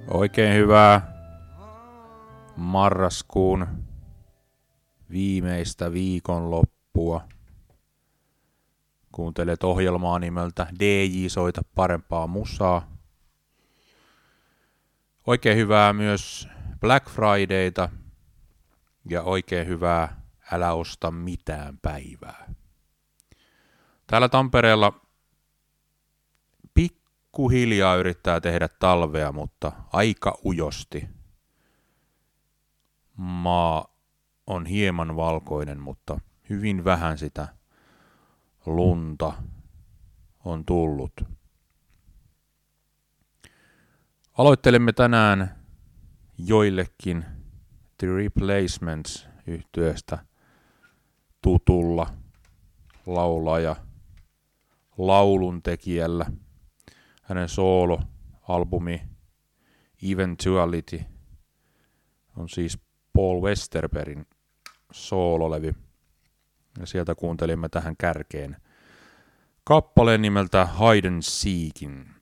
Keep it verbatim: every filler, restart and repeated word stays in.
Oikein hyvää marraskuun viimeistä viikonloppua. Kuuntelet ohjelmaa nimeltä D J Soita parempaa musaa. Oikein hyvää myös Black Fridayta ja oikein hyvää Älä osta mitään päivää. Täällä Tampereella pikkuhiljaa yrittää tehdä talvea, mutta aika ujosti. Maa on hieman valkoinen, mutta hyvin vähän sitä lunta on tullut. Aloittelemme tänään joillekin The Replacements -yhtyeestä tutulla laulaja lauluntekijällä. Hänen sooloalbumi Eventuality on siis Paul Westerbergin soololevy. Ja sieltä kuuntelimme tähän kärkeen kappaleen nimeltä Hide and Seekin.